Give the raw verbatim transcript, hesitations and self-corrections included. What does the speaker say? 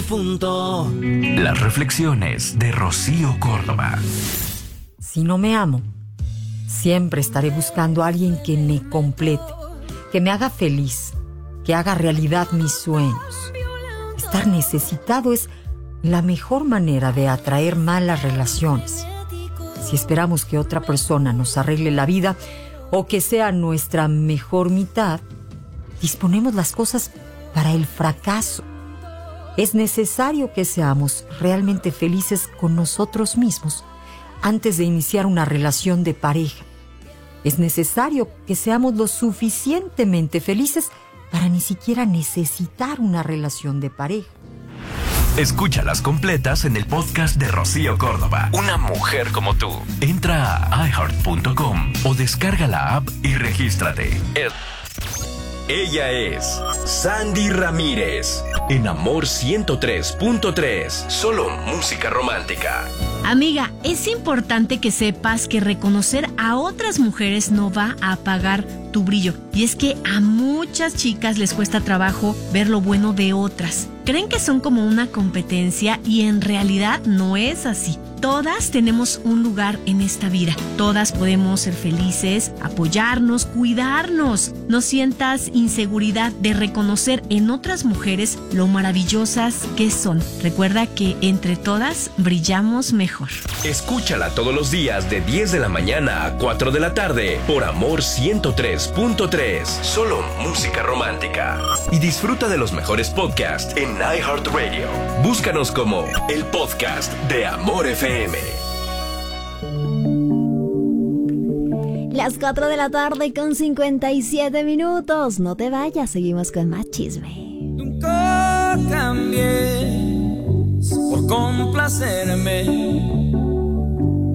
punto. Las reflexiones de Rocío Córdoba. Si no me amo, siempre estaré buscando a alguien que me complete, que me haga feliz, que haga realidad mis sueños. Estar necesitado es la mejor manera de atraer malas relaciones. Si esperamos que otra persona nos arregle la vida o que sea nuestra mejor mitad, disponemos las cosas para el fracaso. Es necesario que seamos realmente felices con nosotros mismos antes de iniciar una relación de pareja. Es necesario que seamos lo suficientemente felices para ni siquiera necesitar una relación de pareja. Escúchalas completas en el podcast de Rocío Córdoba. Una mujer como tú. Entra a i heart punto com o descarga la app y regístrate. El... Ella es Sandy Ramírez. En Amor ciento tres punto tres. Solo música romántica. Amiga, es importante que sepas que reconocer a otras mujeres no va a apagar tu brillo. Y es que a muchas chicas les cuesta trabajo ver lo bueno de otras. Creen que son como una competencia y en realidad no es así. Todas tenemos un lugar en esta vida. Todas podemos ser felices, apoyarnos, cuidarnos. No sientas inseguridad de reconocer en otras mujeres lo maravillosas que son. Recuerda que entre todas brillamos mejor. Escúchala todos los días de diez de la mañana a cuatro de la tarde por Amor ciento tres punto tres. Solo música romántica. Y disfruta de los mejores podcasts en iHeartRadio. Búscanos como el podcast de Amor F M. Las cuatro de la tarde con cincuenta y siete minutos. No te vayas, seguimos con más chisme. Nunca cambies por complacerme.